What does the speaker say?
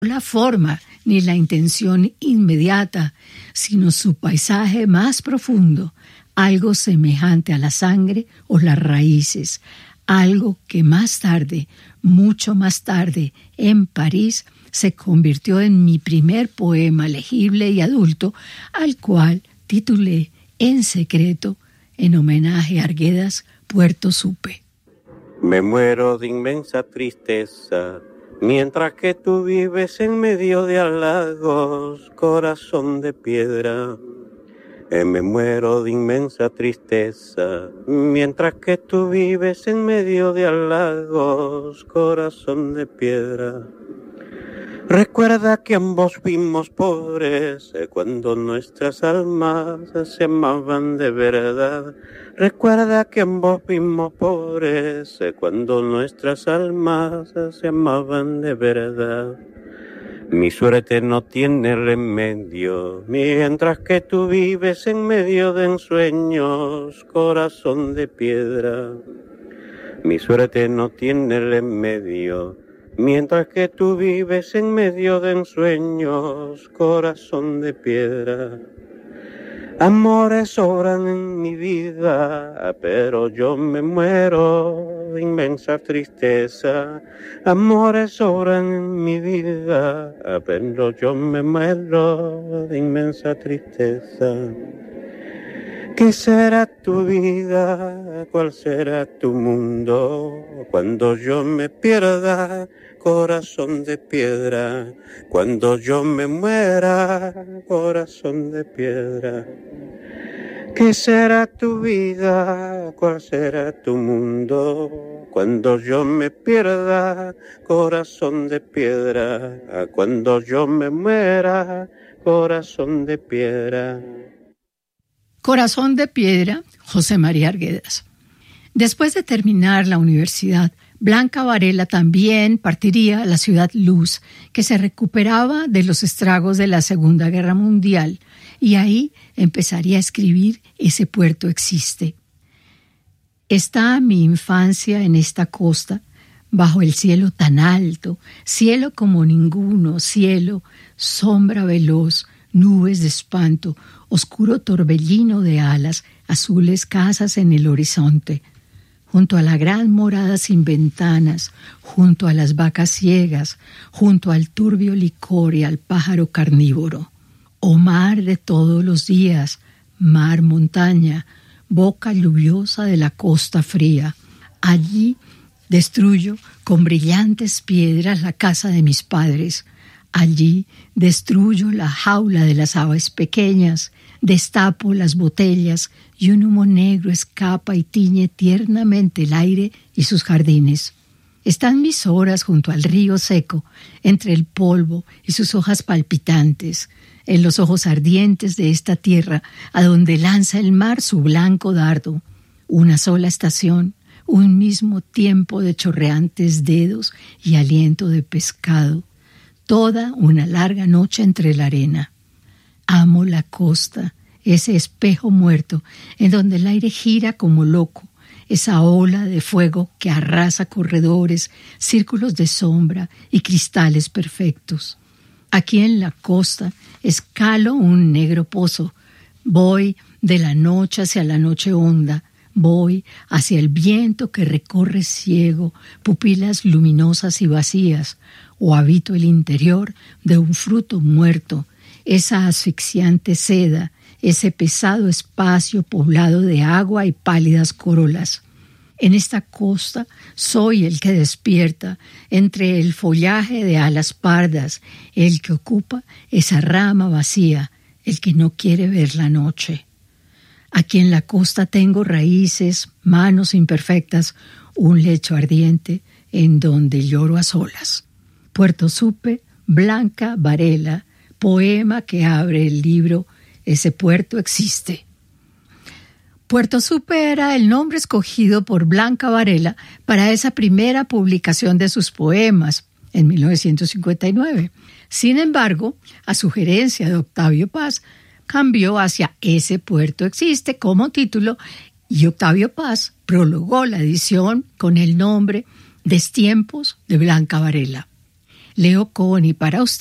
la forma ni la intención inmediata, sino su paisaje más profundo, algo semejante a la sangre o las raíces, algo que más tarde, mucho más tarde, en París, se convirtió en mi primer poema legible y adulto, al cual titulé en secreto, en homenaje a Arguedas, Puerto Supe. Me muero de inmensa tristeza, mientras que tú vives en medio de halagos, corazón de piedra. Me muero de inmensa tristeza, mientras que tú vives en medio de halagos, corazón de piedra. Recuerda que ambos fuimos pobres cuando nuestras almas se amaban de verdad. Recuerda que ambos fuimos pobres cuando nuestras almas se amaban de verdad. Mi suerte no tiene remedio, mientras que tú vives en medio de ensueños, corazón de piedra. Mi suerte no tiene remedio, mientras que tú vives en medio de ensueños, corazón de piedra. Amores sobran en mi vida, pero yo me muero de inmensa tristeza. Amores sobran en mi vida, pero yo me muero de inmensa tristeza. ¿Qué será tu vida? ¿Cuál será tu mundo? Cuando yo me pierda, corazón de piedra. Cuando yo me muera, corazón de piedra. ¿Qué será tu vida? ¿Cuál será tu mundo? Cuando yo me pierda, corazón de piedra. Cuando yo me muera, corazón de piedra. Corazón de piedra, José María Arguedas. Después de terminar la universidad, Blanca Varela también partiría a la ciudad Luz, que se recuperaba de los estragos de la Segunda Guerra Mundial, y ahí empezaría a escribir Ese puerto existe. Está mi infancia en esta costa, bajo el cielo tan alto, cielo como ninguno, cielo, sombra veloz, nubes de espanto, oscuro torbellino de alas, azules casas en el horizonte. Junto a la gran morada sin ventanas, junto a las vacas ciegas, junto al turbio licor y al pájaro carnívoro. Oh mar de todos los días, mar montaña, boca lluviosa de la costa fría. Allí destruyo con brillantes piedras la casa de mis padres. Allí destruyo la jaula de las aves pequeñas, destapo las botellas y un humo negro escapa y tiñe tiernamente el aire y sus jardines. Están mis horas junto al río seco, entre el polvo y sus hojas palpitantes, en los ojos ardientes de esta tierra a donde lanza el mar su blanco dardo. Una sola estación, un mismo tiempo de chorreantes dedos y aliento de pescado. Toda una larga noche entre la arena. Amo la costa, ese espejo muerto en donde el aire gira como loco, esa ola de fuego que arrasa corredores, círculos de sombra y cristales perfectos. Aquí en la costa escalo un negro pozo, voy de la noche hacia la noche honda, voy hacia el viento que recorre ciego pupilas luminosas y vacías, o habito el interior de un fruto muerto, esa asfixiante seda, ese pesado espacio poblado de agua y pálidas corolas. En esta costa soy el que despierta entre el follaje de alas pardas, el que ocupa esa rama vacía, el que no quiere ver la noche. Aquí en la costa tengo raíces, manos imperfectas, un lecho ardiente en donde lloro a solas. Puerto Supe, Blanca Varela, poema que abre el libro Ese puerto existe. Puerto Supe era el nombre escogido por Blanca Varela para esa primera publicación de sus poemas, en 1959. Sin embargo, a sugerencia de Octavio Paz, cambió hacia Ese puerto existe como título y Octavio Paz prologó la edición con el nombre Destiempos de Blanca Varela. Leo Con, y para usted